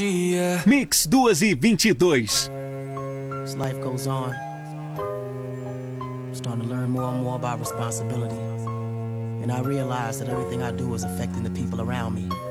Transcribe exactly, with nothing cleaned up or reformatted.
Mix duas e vinte e dois. As life goes on, I'm starting to learn more and more about responsibility. And I realize that everything I do is affecting the people around me.